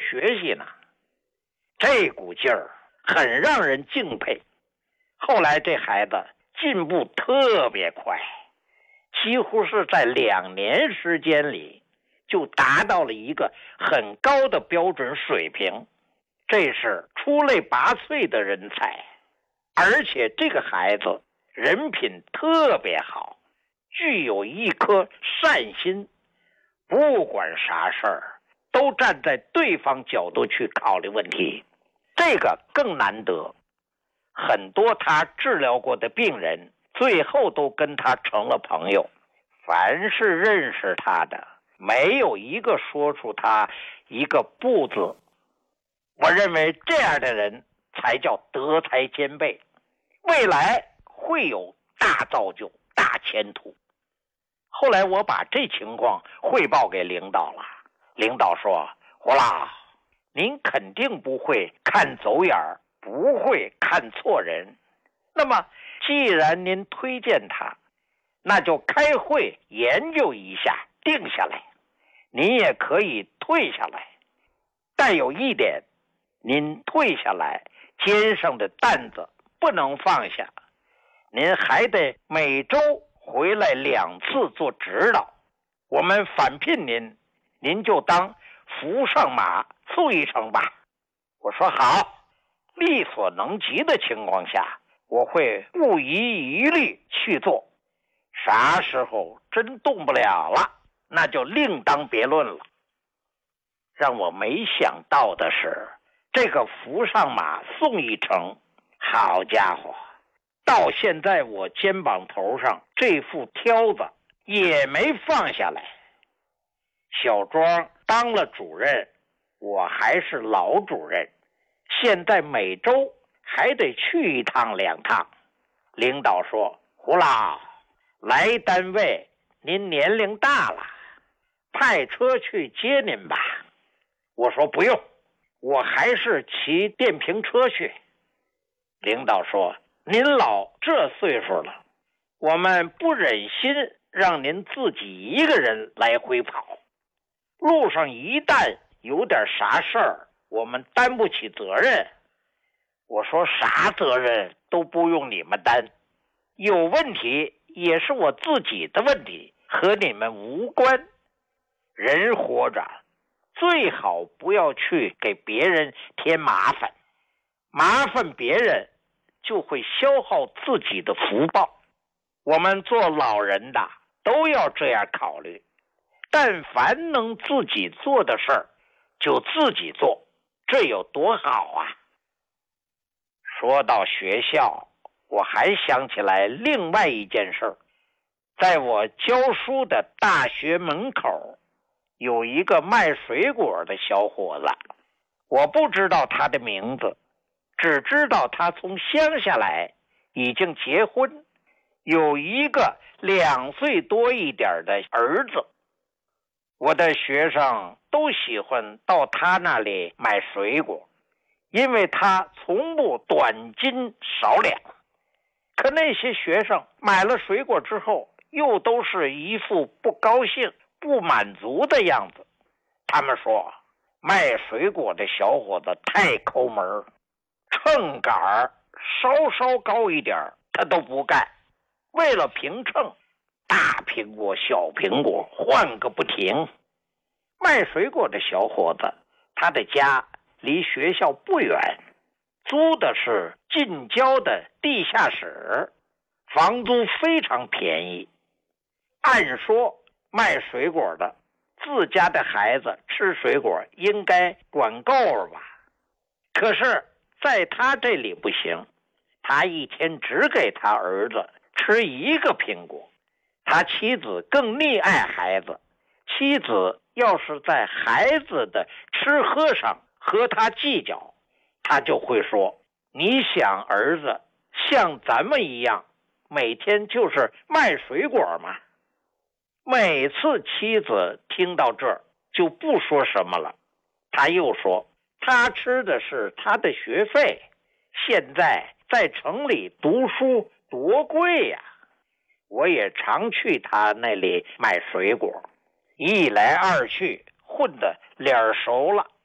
学习呢。这股劲儿很让人敬佩。后来这孩子进步特别快，几乎是在2年时间里就达到了一个很高的标准水平，这是出类拔萃的人才。而且这个孩子人品特别好，具有一颗善心，不管啥事儿都站在对方角度去考虑问题，这个更难得。很多他治疗过的病人最后都跟他成了朋友，凡是认识他的没有一个说出他一个不字。我认为这样的人才叫德才兼备，未来会有大造就、大前途。后来我把这情况汇报给领导了，领导说：胡老，您肯定不会看走眼，不会看错人。那么既然您推荐他，那就开会研究一下，定下来。您也可以退下来，但有一点，您退下来肩上的担子不能放下，您还得每周回来2次做指导。我们返聘您，您就当扶上马促一程吧。我说好，力所能及的情况下，我会不遗余力去做。啥时候真动不了了，那就另当别论了。让我没想到的是，这个扶上马送一程，好家伙，到现在我肩膀头上这副挑子也没放下来。小庄当了主任，我还是老主任，现在每周还得去1趟2趟。领导说：胡老，来单位您年龄大了，派车去接您吧。我说不用，我还是骑电瓶车去。领导说：您老这岁数了，我们不忍心让您自己一个人来回跑，路上一旦有点啥事儿，我们担不起责任。我说啥责任都不用你们担，有问题也是我自己的问题，和你们无关。人活着最好不要去给别人添麻烦，麻烦别人就会消耗自己的福报。我们做老人的都要这样考虑，但凡能自己做的事儿就自己做，这有多好啊。说到学校，我还想起来另外一件事儿。在我教书的大学门口有一个卖水果的小伙子，我不知道他的名字，只知道他从乡下来，已经结婚，有一个2岁多一点的儿子。我的学生都喜欢到他那里买水果，因为他从不短斤少两。可那些学生买了水果之后，又都是一副不高兴、不满足的样子。他们说，卖水果的小伙子太抠门，秤杆稍稍高一点他都不干，为了平秤，大苹果小苹果换个不停。卖水果的小伙子，他的家离学校不远，租的是近郊的地下室，房租非常便宜。按说卖水果的自家的孩子吃水果应该管够了吧，可是在他这里不行，他一天只给他儿子吃1个苹果。他妻子更溺爱孩子，妻子要是在孩子的吃喝上和他计较，他就会说，你想儿子像咱们一样每天就是卖水果吗？每次妻子听到这儿就不说什么了，他又说，他吃的是他的学费，现在在城里读书多贵呀。我也常去他那里买水果，一来二去混得脸熟了。